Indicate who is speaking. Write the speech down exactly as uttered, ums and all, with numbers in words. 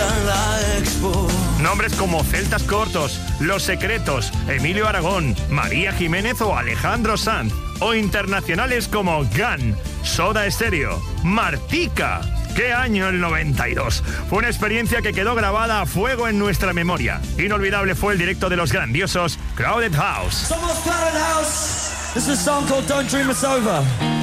Speaker 1: en la Expo.
Speaker 2: Nombres como Celtas Cortos, Los Secretos, Emilio Aragón, María Jiménez o Alejandro Sanz. O internacionales como Gun, Soda Stereo, Martika. ¡Qué año el noventa y dos! Fue una experiencia que quedó grabada a fuego en nuestra memoria. Inolvidable fue el directo de los grandiosos Crowded House.
Speaker 1: Somos Crowded House. This is a song called Don't Dream It's Over.